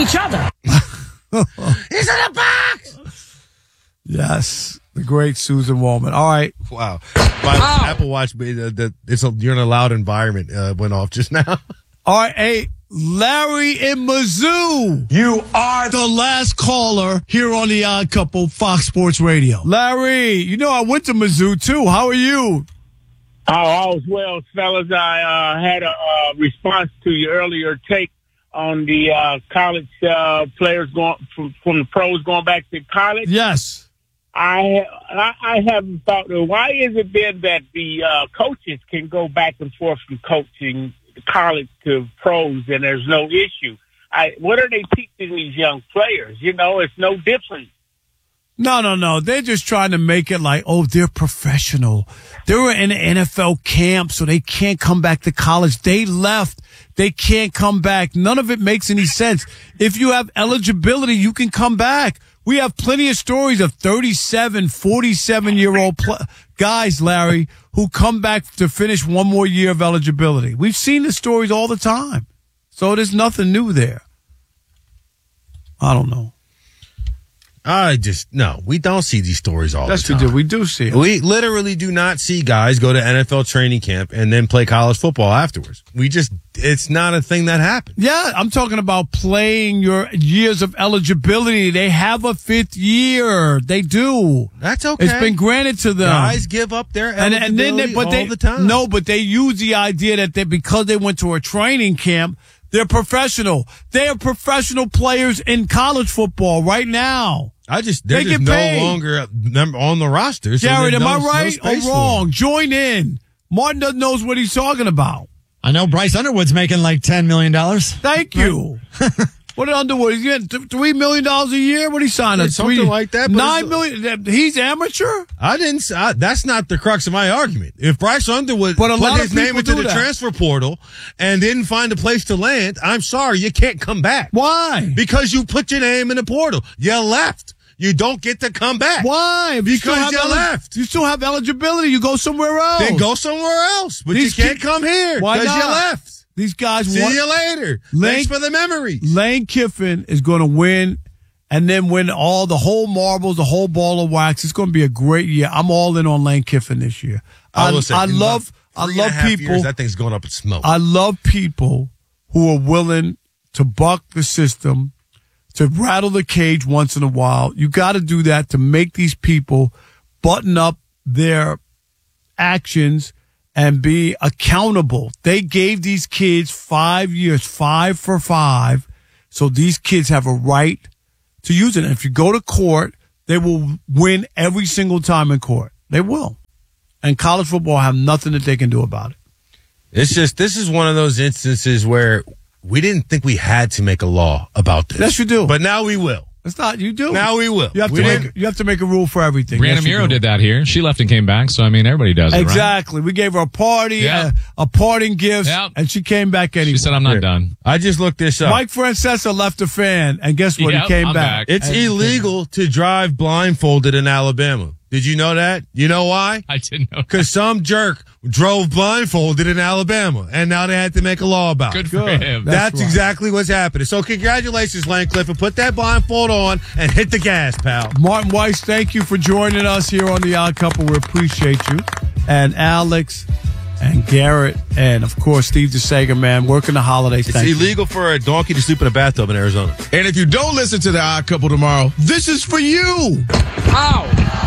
each other. He's in the box! Yes, the great Susan Wallman. All right. Wow. My Apple Watch, you're in a loud environment, went off just now. All right, hey, Larry in Mizzou. You are the last caller here on the Odd Couple, Fox Sports Radio. Larry, you know I went to Mizzou, too. How are you? Oh, all is well, fellas. I had a response to your earlier take on the college players going from the pros going back to college. Yes. I haven't thought, why is it then that the coaches can go back and forth from coaching college to pros and there's no issue? What are they teaching these young players? You know, it's no different. No. They're just trying to make it like, oh, they're professional. They were in an NFL camp, so they can't come back to college. They left. They can't come back. None of it makes any sense. If you have eligibility, you can come back. We have plenty of stories of 37, 47-year-old guys, Larry, who come back to finish one more year of eligibility. We've seen the stories all the time. So there's nothing new there. I don't know. We don't see these stories all the time. Yes, we do see it. We literally do not see guys go to NFL training camp and then play college football afterwards. It's not a thing that happens. Yeah, I'm talking about playing your years of eligibility. They have a fifth year. They do. That's okay. It's been granted to them. Guys give up their eligibility all the time. No, but they use the idea that because they went to a training camp, they're professional. They are professional players in college football right now. They're just no longer on the roster. So Jared, am I right or wrong? Join in. Martin doesn't know what he's talking about. I know Bryce Underwood's making like $10 million. Thank you. What did Underwood? He's getting $3 million a year? What did he sign? Something like that. $9 million. He's amateur? That's not the crux of my argument. If Bryce Underwood put his name into the transfer portal and didn't find a place to land, I'm sorry, you can't come back. Why? Because you put your name in the portal. You left. You don't get to come back. Why? Because you left. You still have eligibility. You go somewhere else. Then go somewhere else. But you can't come here because you left. These guys See you later. Thanks for the memories. Lane Kiffin is going to win and then win the whole marbles, the whole ball of wax. It's going to be a great year. I'm all in on Lane Kiffin this year. I love people. That thing's going up in smoke. I love people who are willing to buck the system, to rattle the cage once in a while. You got to do that to make these people button up their actions and be accountable. They gave these kids 5 years, 5 for 5. So these kids have a right to use it. And if you go to court, they will win every single time in court. They will. And college football have nothing that they can do about it. This is one of those instances where we didn't think we had to make a law about this. Yes, you do. But now we will. It's not, you do. Now we will. You have to make a rule for everything. Brianna Miro did that here. She left and came back, so I mean, everybody does it, right? Exactly. We gave her a party, a parting gift, and she came back anyway. She said, I'm not done. I just looked this up. Mike Francesa left a fan, and guess what? He came back. It's illegal to drive blindfolded in Alabama. Did you know that? You know why? I didn't know that. Because some jerk drove blindfolded in Alabama, and now they had to make a law about it. Good for him. That's exactly what's happening. So congratulations, Lane Clifford. Put that blindfold on and hit the gas, pal. Martin Weiss, thank you for joining us here on The Odd Couple. We appreciate you. And Alex and Garrett and, of course, Steve DeSager, man, working the holidays. It's illegal for a donkey to sleep in a bathtub in Arizona. And if you don't listen to The Odd Couple tomorrow, this is for you. Ow.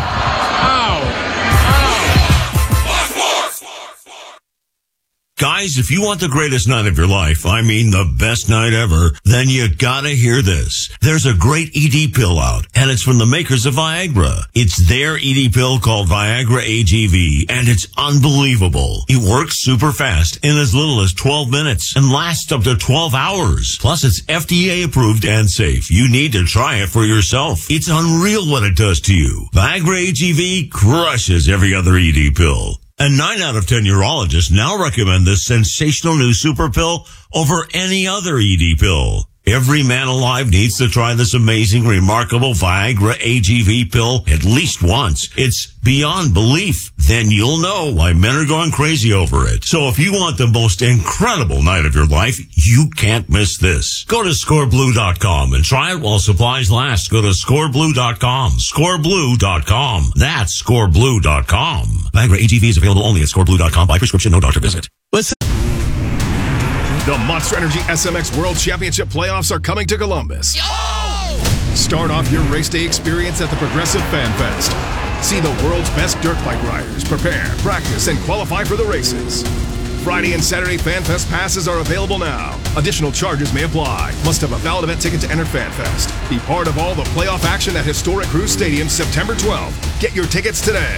Guys, if you want the greatest night of your life, I mean the best night ever, then you gotta hear this. There's a great ED pill out, and it's from the makers of Viagra. It's their ED pill called Viagra AGV, and it's unbelievable. It works super fast in as little as 12 minutes and lasts up to 12 hours. Plus, it's FDA approved and safe. You need to try it for yourself. It's unreal what it does to you. Viagra AGV crushes every other ED pill. And 9 out of 10 urologists now recommend this sensational new super pill over any other ED pill. Every man alive needs to try this amazing, remarkable Viagra AGV pill at least once. It's beyond belief. Then you'll know why men are going crazy over it. So if you want the most incredible night of your life, you can't miss this. Go to scoreblue.com and try it while supplies last. Go to scoreblue.com. Scoreblue.com. That's scoreblue.com. Viagra AGV is available only at scoreblue.com by prescription, no doctor visit. Listen. The Monster Energy SMX World Championship playoffs are coming to Columbus. Start off your race day experience at the Progressive Fan Fest. See the world's best dirt bike riders prepare, practice, and qualify for the races. Friday and Saturday Fan Fest passes are available now. Additional charges may apply. Must have a valid event ticket to enter Fan Fest. Be part of all the playoff action at historic Cruise Stadium September 12th. Get your tickets today.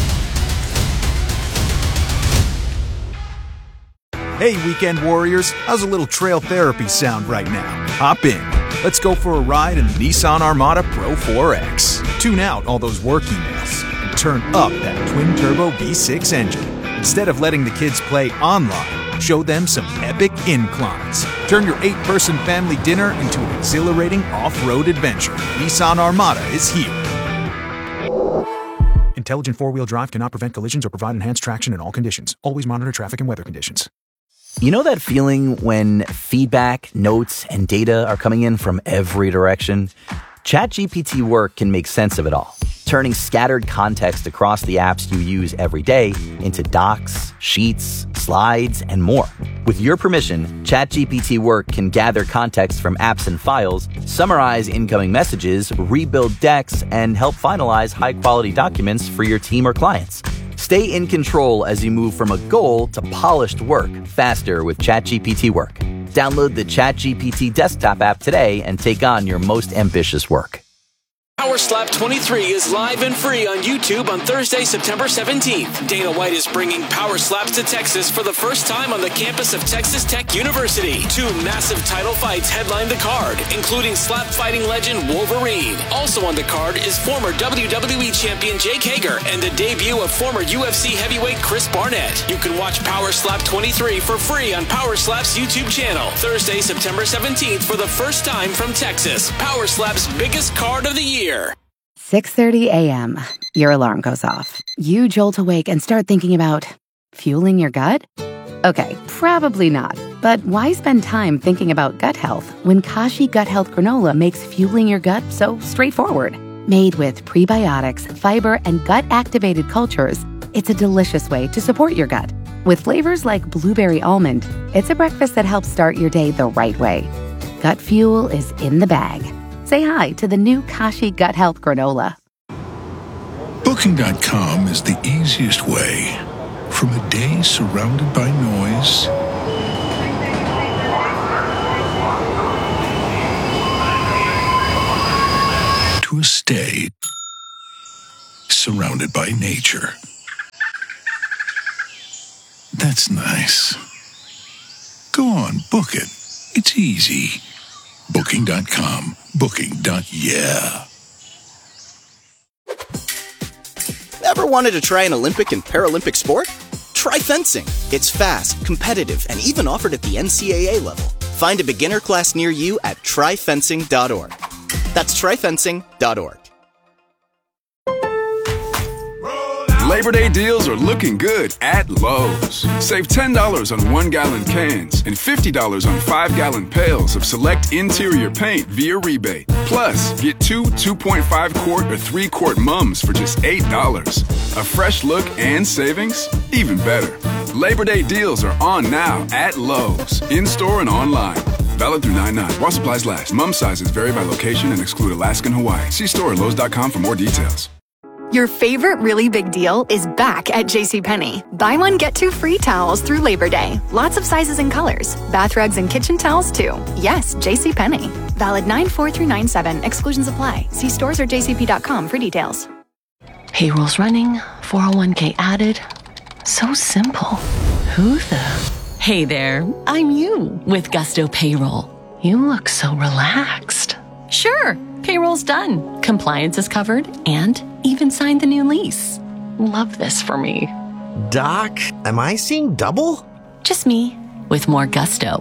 Hey, weekend warriors, how's a little trail therapy sound right now? Hop in. Let's go for a ride in the Nissan Armada Pro 4X. Tune out all those work emails and turn up that twin-turbo V6 engine. Instead of letting the kids play online, show them some epic inclines. Turn your 8-person family dinner into an exhilarating off-road adventure. Nissan Armada is here. Intelligent four-wheel drive cannot prevent collisions or provide enhanced traction in all conditions. Always monitor traffic and weather conditions. You know that feeling when feedback, notes, and data are coming in from every direction? ChatGPT Work can make sense of it all, turning scattered context across the apps you use every day into docs, sheets, slides, and more. With your permission, ChatGPT Work can gather context from apps and files, summarize incoming messages, rebuild decks, and help finalize high-quality documents for your team or clients. Stay in control as you move from a goal to polished work faster with ChatGPT Work. Download the ChatGPT desktop app today and take on your most ambitious work. Power Slap 23 is live and free on YouTube on Thursday, September 17th. Dana White is bringing Power Slaps to Texas for the first time on the campus of Texas Tech University. 2 massive title fights headline the card, including slap fighting legend Wolverine. Also on the card is former WWE champion Jake Hager and the debut of former UFC heavyweight Chris Barnett. You can watch Power Slap 23 for free on Power Slap's YouTube channel. Thursday, September 17th for the first time from Texas. Power Slap's biggest card of the year. 6:30 a.m. Your alarm goes off. You jolt awake and start thinking about fueling your gut? Okay, probably not. But why spend time thinking about gut health when Kashi Gut Health Granola makes fueling your gut so straightforward? Made with prebiotics, fiber, and gut-activated cultures, it's a delicious way to support your gut. With flavors like blueberry almond, it's a breakfast that helps start your day the right way. Gut fuel is in the bag. Say hi to the new Kashi Gut Health Granola. Booking.com is the easiest way. From a day surrounded by noise to a stay surrounded by nature. That's nice. Go on, book it. It's easy. Booking.com. Booking.yeah. Ever wanted to try an Olympic and Paralympic sport? Try fencing. It's fast, competitive, and even offered at the NCAA level. Find a beginner class near you at tryfencing.org. That's tryfencing.org. Labor Day deals are looking good at Lowe's. Save $10 on 1-gallon cans and $50 on 5-gallon pails of select interior paint via rebate. Plus, get 2 2.5-quart or 3-quart mums for just $8. A fresh look and savings? Even better. Labor Day deals are on now at Lowe's, in-store and online. Valid through 9/9. While supplies last. Mum sizes vary by location and exclude Alaska and Hawaii. See store at Lowe's.com for more details. Your favorite really big deal is back at JCPenney. Buy one, get 2 free towels through Labor Day. Lots of sizes and colors. Bath rugs and kitchen towels, too. Yes, JCPenney. Valid 9/4 through 9/7. Exclusions apply. See stores or jcp.com for details. Payroll's running, 401k added. So simple. Who the? Hey there, I'm you with Gusto Payroll. You look so relaxed. Sure, payroll's done. Compliance is covered and even signed the new lease. Love this for me. Doc, am I seeing double? Just me with more gusto.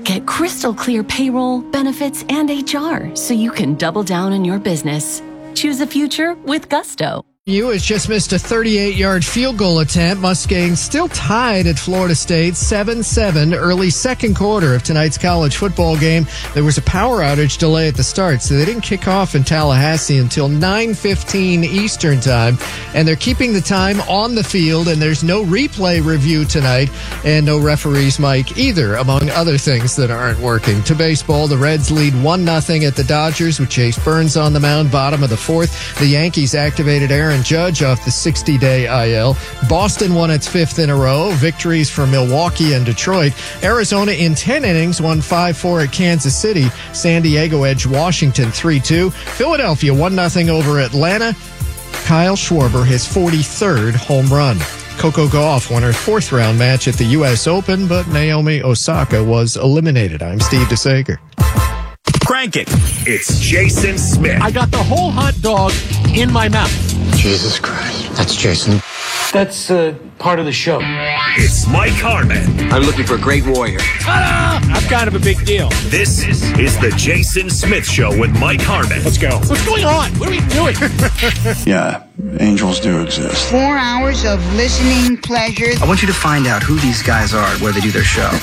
Get crystal clear payroll, benefits, and HR so you can double down on your business. Choose a future with Gusto. U has just missed a 38-yard field goal attempt. Mustangs still tied at Florida State 7-7 early second quarter of tonight's college football game. There was a power outage delay at the start, so they didn't kick off in Tallahassee until 9:15 Eastern time. And they're keeping the time on the field, and there's no replay review tonight and no referee's mic either, among other things that aren't working. To baseball, the Reds lead 1-0 at the Dodgers with Chase Burns on the mound, bottom of the fourth. The Yankees activated Aaron Judge off the 60-day IL. Boston won its fifth in a row. Victories for Milwaukee and Detroit. Arizona in 10 innings won 5-4 at Kansas City. San Diego edged Washington 3-2. Philadelphia 1-0 over Atlanta. Kyle Schwarber his 43rd home run. Coco Gauff won her fourth-round match at the U.S. Open, but Naomi Osaka was eliminated. I'm Steve DeSager. Crank it. It's Jason Smith. I got the whole hot dog in my mouth. Jesus Christ. That's Jason. That's part of the show. It's Mike Harmon. I'm looking for a great warrior. Ta-da! I'm kind of a big deal. This is the Jason Smith Show with Mike Harmon. Let's go. What's going on? What are we doing? Yeah, angels do exist. 4 hours of listening pleasure. I want you to find out who these guys are, where they do their show.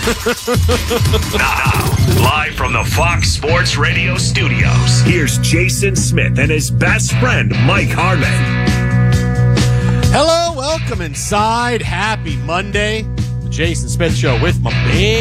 Now, live from the Fox Sports Radio studios, here's Jason Smith and his best friend, Mike Harmon. Hello, welcome inside. Happy Monday. The Jason Smith Show with my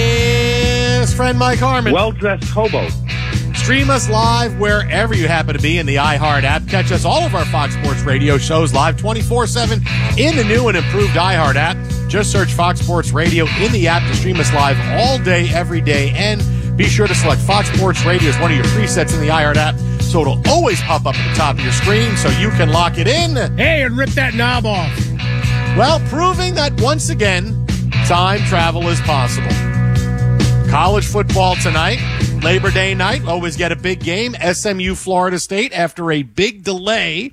best friend, Mike Harmon. Well-dressed hobo. Stream us live wherever you happen to be in the iHeart app. Catch us all of our Fox Sports Radio shows live 24/7 in the new and improved iHeart app. Just search Fox Sports Radio in the app to stream us live all day, every day. And be sure to select Fox Sports Radio as one of your presets in the iHeart app, so it'll always pop up at the top of your screen so you can lock it in. Hey, and rip that knob off. Well, proving that once again, time travel is possible. College football tonight, Labor Day night, always get a big game. SMU, Florida State, after a big delay,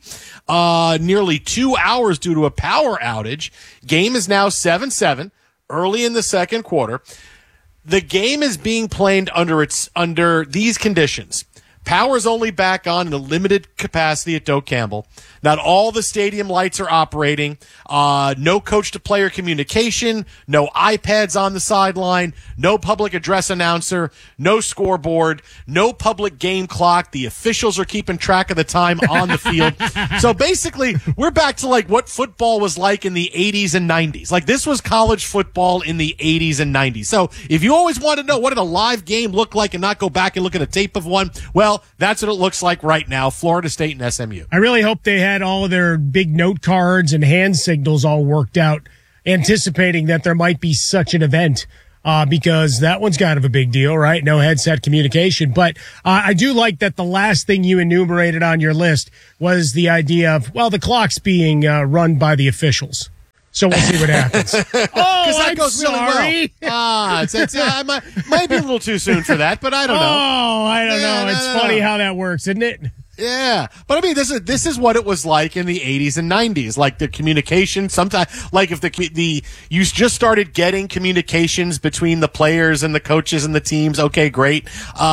nearly 2 hours due to a power outage. Game is now 7-7, early in the second quarter. The game is being played under these conditions. Power's only back on in a limited capacity at Doak Campbell. Not all the stadium lights are operating. No coach-to-player communication. No iPads on the sideline. No public address announcer. No scoreboard. No public game clock. The officials are keeping track of the time on the field. So basically, we're back to like what football was like in the 80s and 90s. Like this was college football in the 80s and 90s. So if you always want to know what did a live game look like and not go back and look at a tape of one, well, that's what it looks like right now, Florida State and SMU. I really hope they had all of their big note cards and hand signals all worked out, anticipating that there might be such an event, because that one's kind of a big deal, right? No headset communication. But I do like that the last thing you enumerated on your list was the idea of, well, the clock's being run by the officials. So we'll see what happens. That goes really well. It might be a little too soon for that, but I don't know. Oh, I don't know. It's funny how that works, isn't it? Yeah, but I mean, this is what it was like in the 80s and 90s. Like the communication, sometimes, like if you just started getting communications between the players and the coaches and the teams. Okay, great.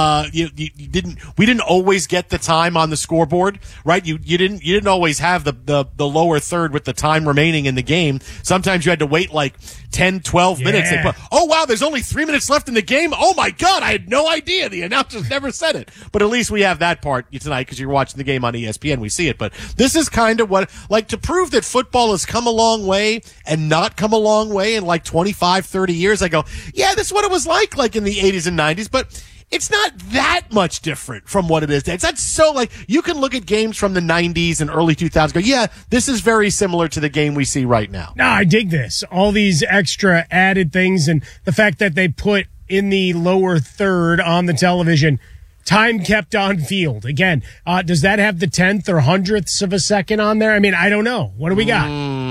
We didn't always get the time on the scoreboard, right? You didn't always have the lower third with the time remaining in the game. Sometimes you had to wait like 10, 12 minutes. Yeah. Oh wow, there's only 3 minutes left in the game. Oh my God, I had no idea. The announcers never said it. But at least we have that part tonight because you're watching the game on ESPN. We see it. But this is kind of what, like, to prove that football has come a long way and not come a long way in like 25, 30 years. I go, yeah, this is what it was like in the 80s and 90s. But it's not that much different from what it is. It's not so, like, you can look at games from the 90s and early 2000s, go, yeah, this is very similar to the game we see right now. No, I dig this. All these extra added things and the fact that they put in the lower third on the television, time kept on field. Again, does that have the 10th or 100ths of a second on there? I mean, I don't know. What do we got?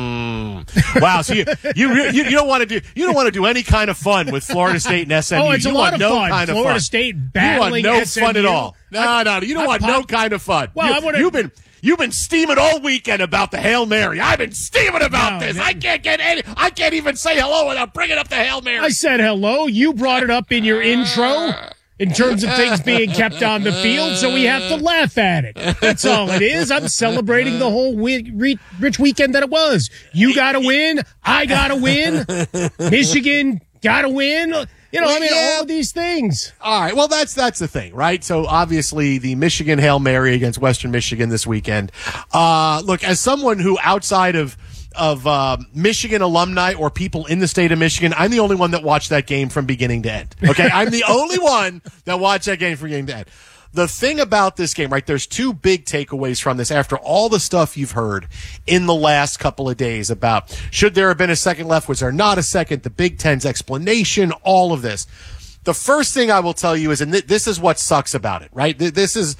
Wow, so you don't want to do any kind of fun with Florida State and SMU. Oh, it's a lot of fun. Kind of Florida fun. State battling You want no SMU. fun at all. No, you don't want no kind of fun. Well, You've been steaming all weekend about the Hail Mary. I've been steaming about this. I can't even say hello without bringing up the Hail Mary. I said hello. You brought it up in your intro in terms of things being kept on the field, so we have to laugh at it. That's all it is. I'm celebrating the whole rich weekend that it was. You got to win. I got to win. Michigan got to win. All of these things. All right. Well, that's the thing, right? So obviously the Michigan Hail Mary against Western Michigan this weekend. Look, as someone who outside of Michigan alumni or people in the state of Michigan, I'm the only one that watched that game from beginning to end. Okay. I'm the only one that watched that game from beginning to end. The thing about this game, right, there's two big takeaways from this after all the stuff you've heard in the last couple of days about should there have been a second left, was there not a second, the Big Ten's explanation, all of this. The first thing I will tell you is, and this is what sucks about it, right? There's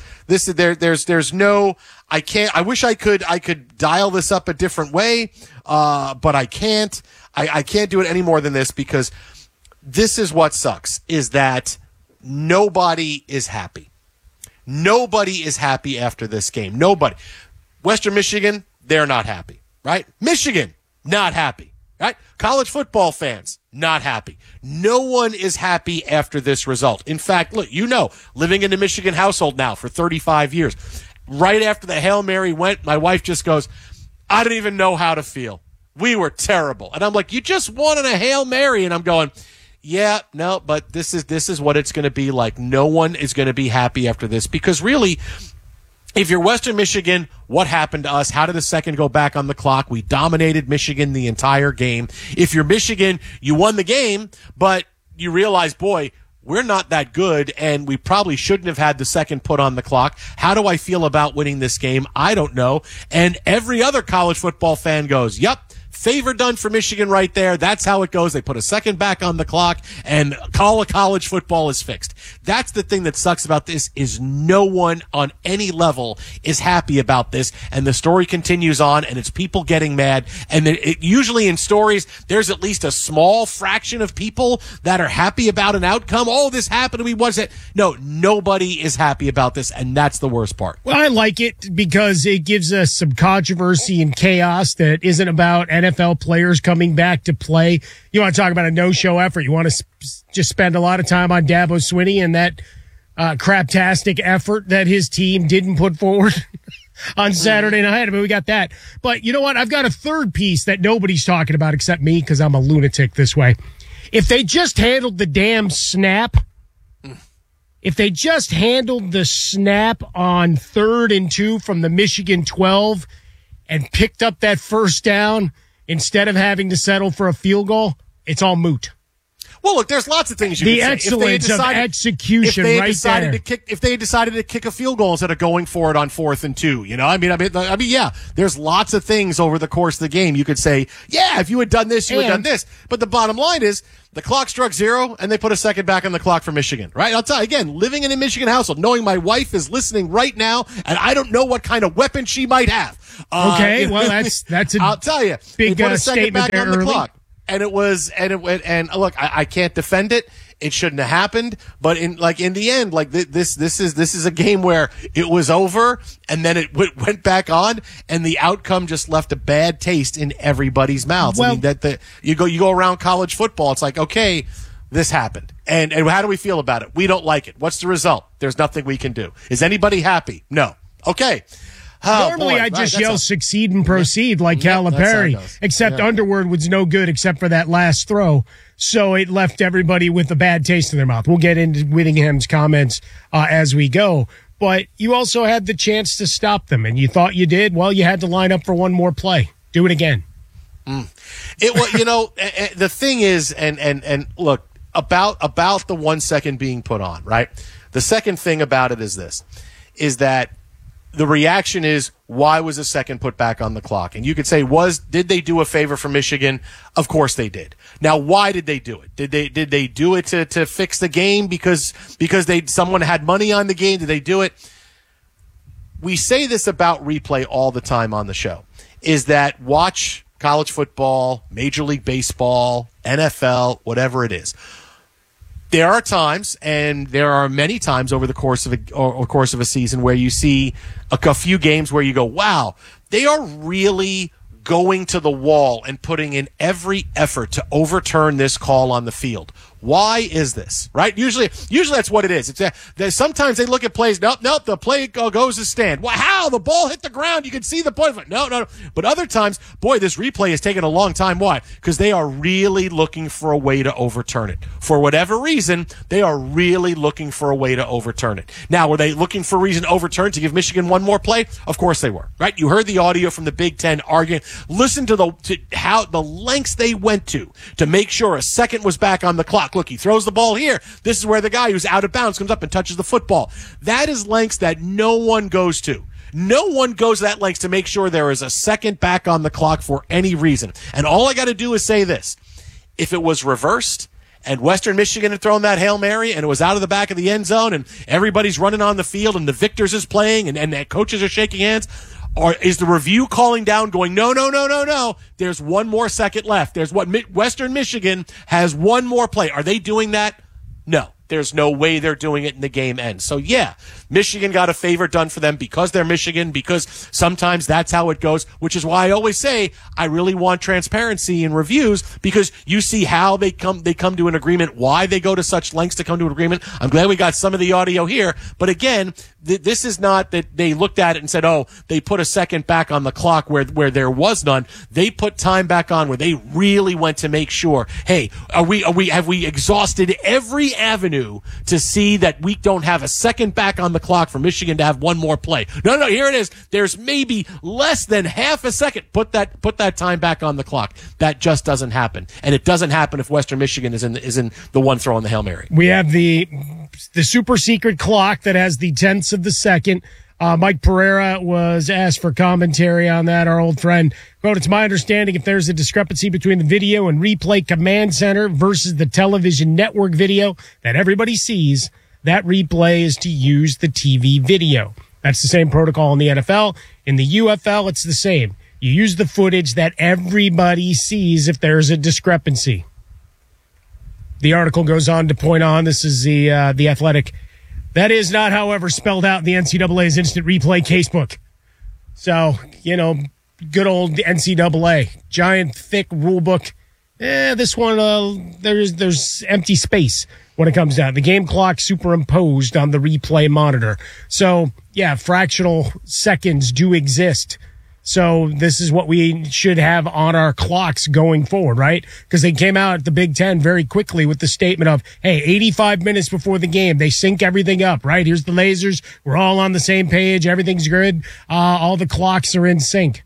no, I wish I could dial this up a different way, but I can't. I can't do it any more than this because this is what sucks, is that nobody is happy. Nobody is happy after this game. Nobody. Western Michigan, they're not happy, right? Michigan, not happy, right? College football fans, not happy. No one is happy after this result. In fact, look, living in a Michigan household now for 35 years, right after the Hail Mary went, my wife just goes, I don't even know how to feel. We were terrible. And I'm like, you just wanted a Hail Mary. And I'm going, yeah, no, but this is what it's going to be like. No one is going to be happy after this because really, if you're Western Michigan, what happened to us? How did the second go back on the clock? We dominated Michigan the entire game. If you're Michigan, you won the game, but you realize, boy, we're not that good, and we probably shouldn't have had the second put on the clock. How do I feel about winning this game? I don't know. And every other college football fan goes, yep. Favor done for Michigan right there. That's how it goes. They put a second back on the clock and college football is fixed. That's the thing that sucks about this is no one on any level is happy about this. And the story continues on and it's people getting mad. And usually in stories, there's at least a small fraction of people that are happy about an outcome. Oh, this happened to me. Was it? No, nobody is happy about this. And that's the worst part. Well, I like it because it gives us some controversy and chaos that isn't about NFL players coming back to play. You want to talk about a no-show effort. You want to just spend a lot of time on Dabo Swinney and that craptastic effort that his team didn't put forward on Saturday night. I mean, we got that. But you know what? I've got a third piece that nobody's talking about except me because I'm a lunatic this way. If they just handled the damn snap, if they just handled the snap on 3rd and 2 from the Michigan 12 and picked up that first down instead of having to settle for a field goal, it's all moot. Well, look, there's lots of things you can say. The excellence of execution right there. If they had decided to kick a field goal instead of going for it on 4th and 2, I mean, yeah, there's lots of things over the course of the game. You could say, yeah, if you had done this, you would have done this. But the bottom line is the clock struck 0 and they put a second back on the clock for Michigan, right? I'll tell you again, living in a Michigan household, knowing my wife is listening right now and I don't know what kind of weapon she might have. Okay, well, that's a I'll tell you, big they put a second back on the early. clock. And look, I can't defend it. It shouldn't have happened. But in the end, this is a game where it was over and then it went back on and the outcome just left a bad taste in everybody's mouths. Well, I mean, you go around college football. It's like, okay, this happened. And how do we feel about it? We don't like it. What's the result? There's nothing we can do. Is anybody happy? No. Okay. Normally, I just yell succeed and proceed like Calipari, except Underwood was no good except for that last throw. So it left everybody with a bad taste in their mouth. We'll get into Whittingham's comments as we go. But you also had the chance to stop them, and you thought you did. Well, you had to line up for one more play. Do it again. The thing is, and look, about the 1 second being put on, right? The second thing about it is this, is that the reaction is, why was a second put back on the clock? And you could say, did they do a favor for Michigan? Of course they did. Now, why did they do it? Did they do it to fix the game because someone had money on the game? Did they do it? We say this about replay all the time on the show, is that watch college football, Major League Baseball, NFL, whatever it is. there are times, and there are many times over the course of a season where you see a few games where you go, wow, they are really going to the wall and putting in every effort to overturn this call on the field. Why is this, right? Usually that's what it is. It's sometimes they look at plays. Nope, the play goes to stand. Well, how? The ball hit the ground. You can see the point. No. But other times, boy, this replay is taking a long time. Why? Because they are really looking for a way to overturn it. For whatever reason, they are really looking for a way to overturn it. Now, were they looking for a reason to overturn to give Michigan one more play? Of course they were, right? You heard the audio from the Big Ten arguing. Listen to how the lengths they went to make sure a second was back on the clock. Look, he throws the ball here. This is where the guy who's out of bounds comes up and touches the football. That is lengths that no one goes to. No one goes that lengths to make sure there is a second back on the clock for any reason. And all I got to do is say this. If it was reversed and Western Michigan had thrown that Hail Mary and it was out of the back of the end zone and everybody's running on the field and the victors is playing and the coaches are shaking hands, or is the review calling down going, no, there's one more second left. There's Western Michigan has one more play. Are they doing that? No. There's no way they're doing it and the game ends. So, yeah, Michigan got a favor done for them because they're Michigan, because sometimes that's how it goes, which is why I always say I really want transparency in reviews, because you see how they come to an agreement, why they go to such lengths to come to an agreement. I'm glad we got some of the audio here. But, again, this is not that they looked at it and said, oh, they put a second back on the clock where there was none. They put time back on where they really went to make sure, hey, have we exhausted every avenue to see that we don't have a second back on the clock for Michigan to have one more play? No, here it is. There's maybe less than half a second. Put that time back on the clock. That just doesn't happen. And it doesn't happen if Western Michigan is in the one throwing the Hail Mary. We have the super secret clock that has the tenths of the second. Mike Pereira was asked for commentary on that, our old friend. Quote, it's my understanding if there's a discrepancy between the video and replay command center versus the television network video that everybody sees, that replay is to use the TV video. That's the same protocol in the NFL. In the UFL, it's the same. You use the footage that everybody sees if there's a discrepancy. The article goes on to point on, this is the Athletic. That is not, however, spelled out in the NCAA's instant replay casebook. So, good old NCAA, giant, thick rule book. This one, there's empty space when it comes down. The game clock superimposed on the replay monitor. So, yeah, fractional seconds do exist. So this is what we should have on our clocks going forward, right? Because they came out at the Big Ten very quickly with the statement of, hey, 85 minutes before the game, they sync everything up, right? Here's the lasers. We're all on the same page. Everything's good. All the clocks are in sync.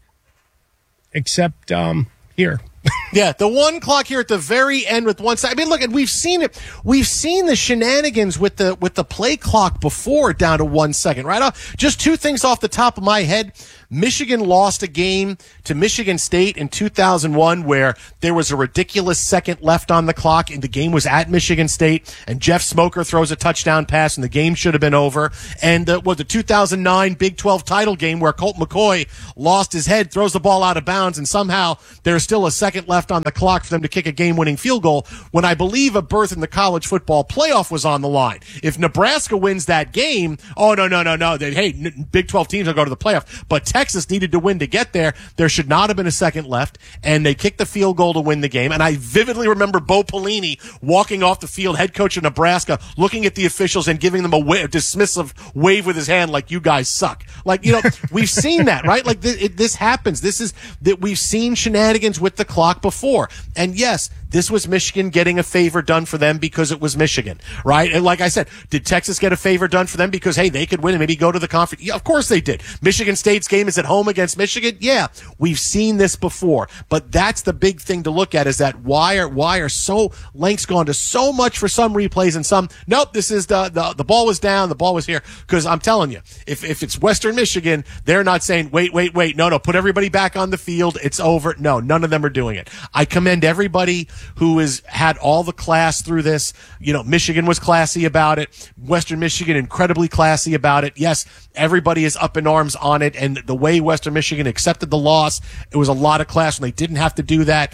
Except here. Yeah, the one clock here at the very end with one side. I mean, look, and we've seen it. We've seen the shenanigans with the play clock before down to 1 second, right? Just two things off the top of my head. Michigan lost a game to Michigan State in 2001 where there was a ridiculous second left on the clock and the game was at Michigan State and Jeff Smoker throws a touchdown pass and the game should have been over. And the 2009 Big 12 title game where Colt McCoy lost his head, throws the ball out of bounds, and somehow there's still a second left on the clock for them to kick a game-winning field goal when I believe a berth in the college football playoff was on the line. If Nebraska wins that game, oh, no. Hey, Big 12 teams will go to the playoff. But Texas needed to win to get there. There should not have been a second left, and they kicked the field goal to win the game. And I vividly remember Bo Pelini walking off the field, head coach of Nebraska, looking at the officials and giving them a dismissive wave with his hand like, you guys suck. Like, we've seen that, right? Like, this happens. We've seen shenanigans with the clock before. And yes, this was Michigan getting a favor done for them because it was Michigan, right? And like I said, did Texas get a favor done for them because, hey, they could win and maybe go to the conference? Yeah, of course they did. Michigan State's game is at home against Michigan. Yeah, we've seen this before. But that's the big thing to look at is that why are so lengths gone to so much for some replays and some, nope, this is the ball was down, the ball was here. Because I'm telling you, if it's Western Michigan, they're not saying, wait, no, put everybody back on the field, it's over. No, none of them are doing it. I commend everybody who has had all the class through this. Michigan was classy about it. Western Michigan, incredibly classy about it. Yes, everybody is up in arms on it, and the way Western Michigan accepted the loss, it was a lot of class when they didn't have to do that.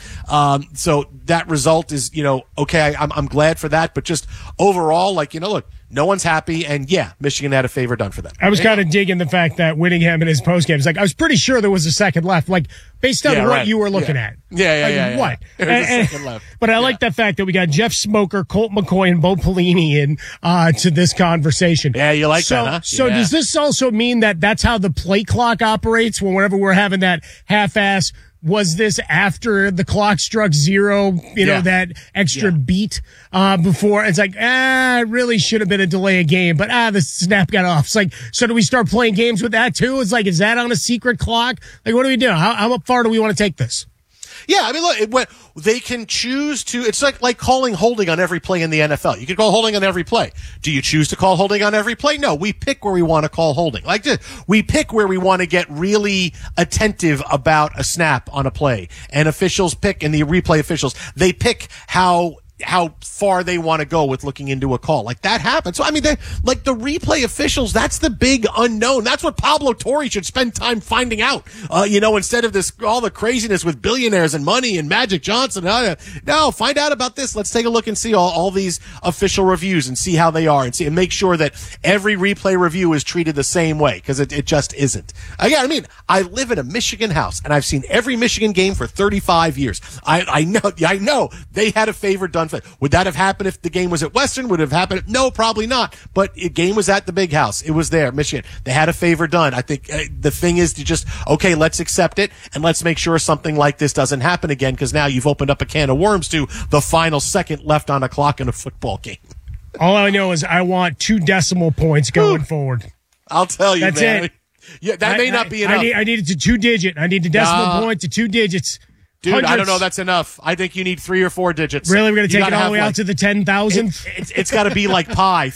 So that result is, okay, I'm glad for that, but just overall, look, no one's happy, and Michigan had a favor done for them. I was kind of digging the fact that Whittingham in his postgame is I was pretty sure there was a second left, based on what you were looking at. Yeah. What? There was a second left. But I like the fact that we got Jeff Smoker, Colt McCoy, and Bo Pelini in to this conversation. Yeah, you like that, huh? So does this also mean that that's how the play clock operates whenever we're having that half-ass? Was this after the clock struck zero, that extra beat before? It's it really should have been a delay of game, but the snap got off. It's so do we start playing games with that too? It's is that on a secret clock? What do we do? How far do we want to take this? Yeah, I mean, look, they can choose to. It's like calling holding on every play in the NFL. You can call holding on every play. Do you choose to call holding on every play? No, we pick where we want to call holding. Like this, we pick where we want to get really attentive about a snap on a play. And officials pick, and the replay officials, they pick how far they want to go with looking into a call. That happens. So, I mean, the replay officials, that's the big unknown. That's what Pablo Torre should spend time finding out, instead of all the craziness with billionaires and money and Magic Johnson. No, find out about this. Let's take a look and see all these official reviews and see how they are and make sure that every replay review is treated the same way, because it just isn't. Again, I mean, I live in a Michigan house, and I've seen every Michigan game for 35 years. I know they had a favor done. Would that have happened if the game was at Western? Would it have happened? No, probably not. But the game was at the big house. It was there, Michigan. They had a favor done. I think the thing is to just, let's accept it, and let's make sure something like this doesn't happen again, because now you've opened up a can of worms to the final second left on a clock in a football game. All I know is I want 2 decimal points going forward. I'll tell you, that's man. It. Yeah, that may not be enough. I need it to 2 digit. I need the decimal point to 2 digits. Dude, Hundreds. I don't know. That's enough. I think you need 3 or 4 digits. Really? We're going to take it all the way out to the 10,000th? It's got to be like pi,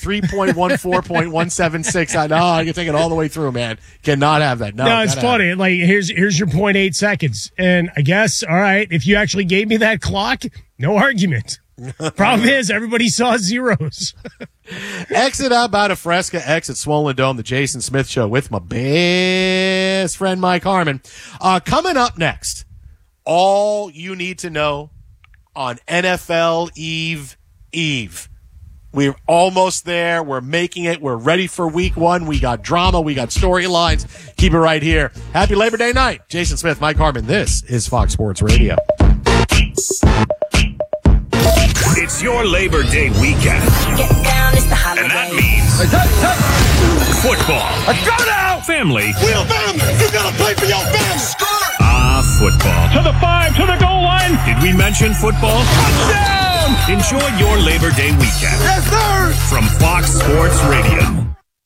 3.14.176. No, you can take it all the way through, man. Cannot have that. No, it's funny. Here's your 0.8 seconds. And I guess, all right, if you actually gave me that clock, no argument. Problem is, everybody saw zeros. Exit out by Fresca, exit Swollen Dome, the Jason Smith Show with my best friend, Mike Harmon. Coming up next, all you need to know on NFL Eve. We're almost there. We're making it. We're ready for week 1. We got drama. We got storylines. Keep it right here. Happy Labor Day night. Jason Smith, Mike Harmon. This is Fox Sports Radio. It's your Labor Day weekend. And that means football. Let's go now! Family. We're family. You gotta play for your family. Football. To the 5, to the goal line. Did we mention football? Touchdown! Enjoy your Labor Day weekend. Yes, sir! From Fox Sports Radio.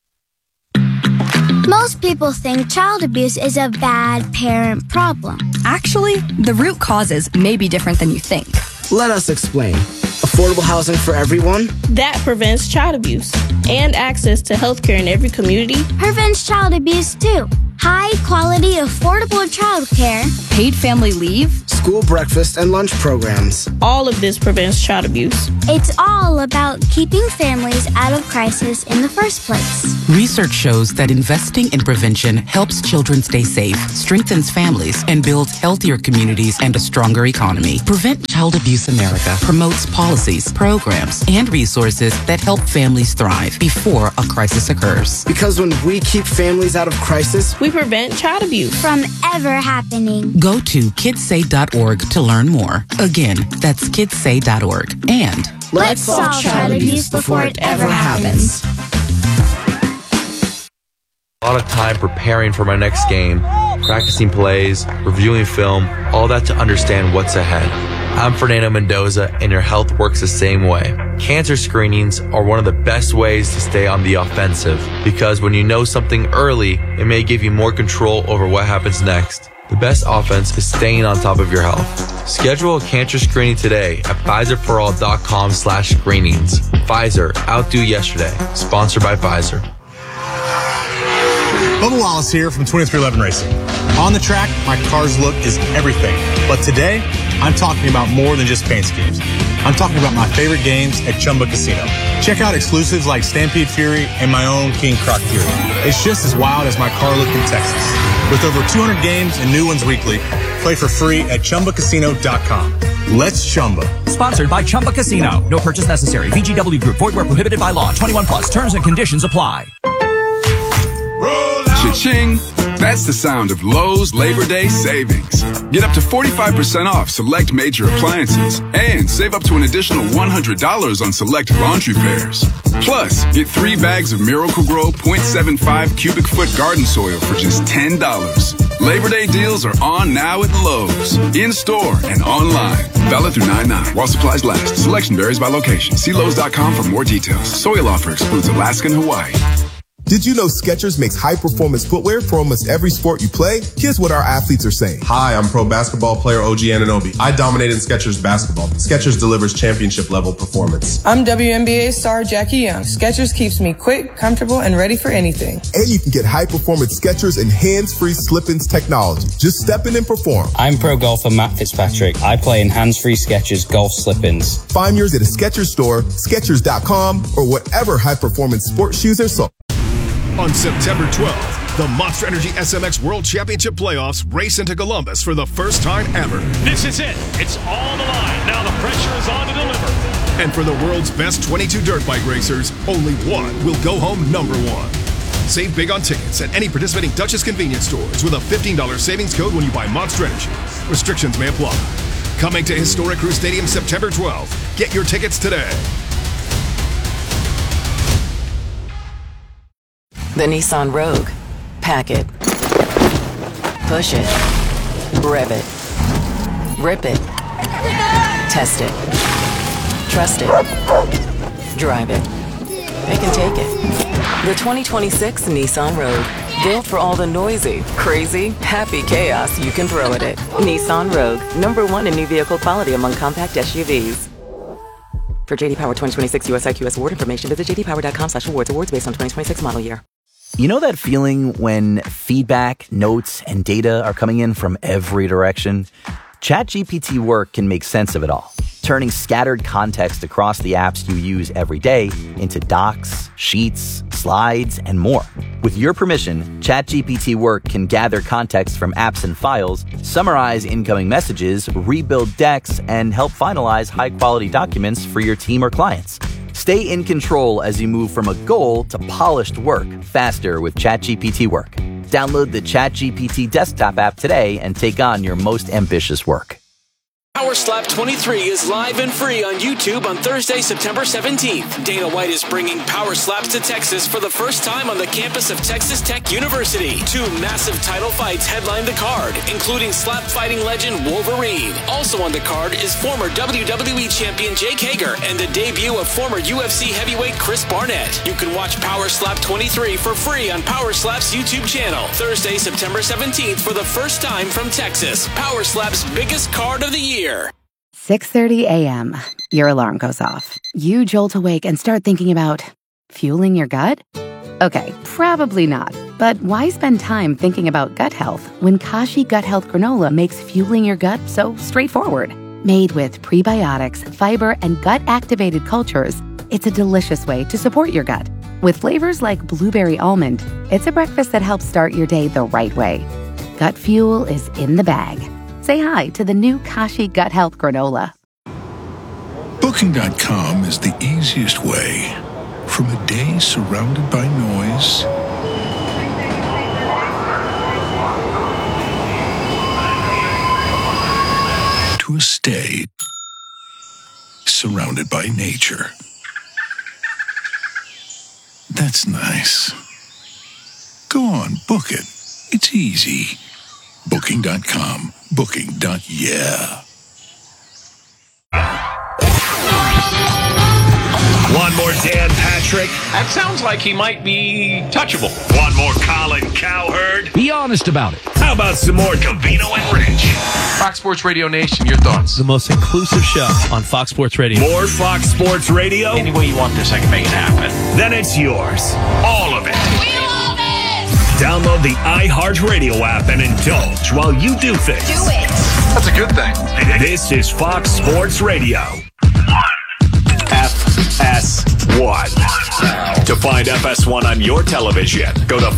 Most people think child abuse is a bad parent problem. Actually, the root causes may be different than you think. Let us explain. Affordable housing for everyone? That prevents child abuse. And access to health care in every community. Prevents child abuse, too. High quality, affordable child care. Paid family leave. School breakfast and lunch programs. All of this prevents child abuse. It's all about keeping families out of crisis in the first place. Research shows that investing in prevention helps children stay safe, strengthens families, and builds healthier communities and a stronger economy. Prevent Child Abuse America promotes policies, programs, and resources that help families thrive before a crisis occurs. Because when we keep families out of crisis, we prevent child abuse from ever happening. Go to kidssay.org to learn more. Again, that's kidssay.org. And let's solve child abuse before it ever happens. A lot of time preparing for my next game, practicing plays, reviewing film, all that to understand what's ahead. I'm Fernando Mendoza, and your health works the same way. Cancer screenings are one of the best ways to stay on the offensive, because when you know something early, it may give you more control over what happens next. The best offense is staying on top of your health. Schedule a cancer screening today at PfizerForAll.com/screenings. Pfizer, outdo yesterday. Sponsored by Pfizer. Bubba Wallace here from 2311 Racing. On the track, my car's look is everything. But today, I'm talking about more than just paint schemes. I'm talking about my favorite games at Chumba Casino. Check out exclusives like Stampede Fury and my own King Croc Fury. It's just as wild as my car look in Texas. With over 200 games and new ones weekly, play for free at ChumbaCasino.com. Let's Chumba. Sponsored by Chumba Casino. No purchase necessary. VGW Group. Void where prohibited by law. 21 plus. Terms and conditions apply. Cha-ching! That's the sound of Lowe's Labor Day savings. Get up to 45% off select major appliances and save up to an additional $100 on select laundry pairs. Plus, get 3 bags of Miracle-Gro 0.75 cubic foot garden soil for just $10. Labor Day deals are on now at Lowe's. In-store and online. Valid through 9/9 while supplies last. Selection varies by location. See Lowe's.com for more details. Soil offer excludes Alaska and Hawaii. Did you know Skechers makes high-performance footwear for almost every sport you play? Here's what our athletes are saying. Hi, I'm pro basketball player OG Anunoby. I dominate in Skechers basketball. Skechers delivers championship-level performance. I'm WNBA star Jackie Young. Skechers keeps me quick, comfortable, and ready for anything. And you can get high-performance Skechers and hands-free slip-ins technology. Just step in and perform. I'm pro golfer Matt Fitzpatrick. I play in hands-free Skechers golf slip-ins. Find yours at a Skechers store, Skechers.com, or whatever high-performance sports shoes are sold. On September 12th, the Monster Energy SMX World Championship Playoffs race into Columbus for the first time ever. This is it. It's all the line. Now the pressure is on to deliver. And for the world's best 22 dirt bike racers, only one will go home number one. Save big on tickets at any participating Duchess convenience stores with a $15 savings code when you buy Monster Energy. Restrictions may apply. Coming to historic Crew Stadium September 12th. Get your tickets today. The Nissan Rogue. Pack it. Push it. Rev it. Rip it. Test it. Trust it. Drive it. They can take it. The 2026 Nissan Rogue. Built for all the noisy, crazy, happy chaos you can throw at it. Nissan Rogue. #1 in new vehicle quality among compact SUVs. For JD Power 2026 US IQS award information, visit jdpower.com/awards. Awards based on 2026 model year. You know that feeling when feedback, notes, and data are coming in from every direction? ChatGPT Work can make sense of it all, turning scattered context across the apps you use every day into docs, sheets, slides, and more. With your permission, ChatGPT Work can gather context from apps and files, summarize incoming messages, rebuild decks, and help finalize high-quality documents for your team or clients. Stay in control as you move from a goal to polished work faster with ChatGPT Work. Download the ChatGPT desktop app today and take on your most ambitious work. Power Slap 23 is live and free on YouTube on Thursday, September 17th. Dana White is bringing Power Slaps to Texas for the first time on the campus of Texas Tech University. 2 massive title fights headline the card, including slap fighting legend Wolverine. Also on the card is former WWE champion Jake Hager and the debut of former UFC heavyweight Chris Barnett. You can watch Power Slap 23 for free on Power Slap's YouTube channel. Thursday, September 17th for the first time from Texas. Power Slap's biggest card of the year. 6:30 a.m. Your alarm goes off. You jolt awake and start thinking about fueling your gut? Okay, probably not. But why spend time thinking about gut health when Kashi Gut Health Granola makes fueling your gut so straightforward? Made with prebiotics, fiber, and gut-activated cultures, it's a delicious way to support your gut. With flavors like blueberry almond, it's a breakfast that helps start your day the right way. Gut fuel is in the bag. Say hi to the new Kashi Gut Health Granola. Booking.com is the easiest way. From a day surrounded by noise to a stay surrounded by nature. That's nice. Go on, book it. It's easy. Booking.com. Booking.yeah. One more Dan Patrick. That sounds like he might be touchable. One more Colin Cowherd. Be honest about it. How about some more Covino and Rich? Fox Sports Radio Nation, your thoughts? The most inclusive show on Fox Sports Radio. More Fox Sports Radio? Any way you want this, I can make it happen. Then it's yours. All of it. We love it! Download the iHeartRadio app and indulge while you do things. Do it! That's a good thing. This is Fox Sports Radio. FS1. To find FS1 on your television, go to